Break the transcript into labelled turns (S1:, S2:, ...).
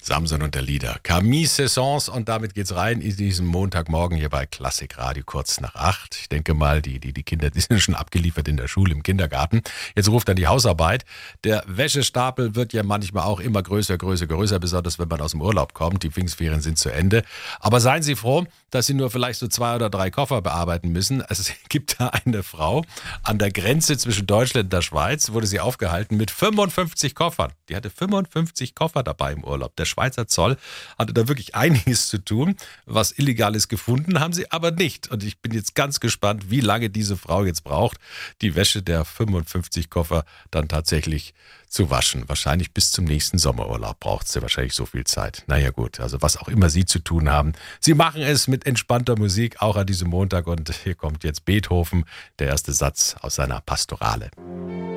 S1: Samson und der Lieder. Camille Saisons und damit geht's rein in diesen Montagmorgen hier bei Klassik Radio kurz nach 8. Ich denke mal, die Kinder, die sind schon abgeliefert in der Schule, im Kindergarten. Jetzt ruft dann die Hausarbeit. Der Wäschestapel wird ja manchmal auch immer größer, besonders wenn man aus dem Urlaub kommt. Die Pfingstferien sind zu Ende. Aber seien Sie froh, dass Sie nur vielleicht so 2 oder 3 Koffer bearbeiten müssen. Es gibt da eine Frau an der Grenze zwischen Deutschland und der Schweiz, wurde sie aufgehalten mit 55 Koffern. Die hatte 55 Koffer dabei im Urlaub. Der Schweizer Zoll hatte da wirklich einiges zu tun. Was Illegales gefunden haben sie aber nicht. Und ich bin jetzt ganz gespannt, wie lange diese Frau jetzt braucht, die Wäsche der 55 Koffer dann tatsächlich zu waschen. Wahrscheinlich bis zum nächsten Sommerurlaub braucht sie wahrscheinlich so viel Zeit. Naja gut, also was auch immer Sie zu tun haben. Sie machen es mit entspannter Musik, auch an diesem Montag. Und hier kommt jetzt Beethoven, der erste Satz aus seiner Pastorale.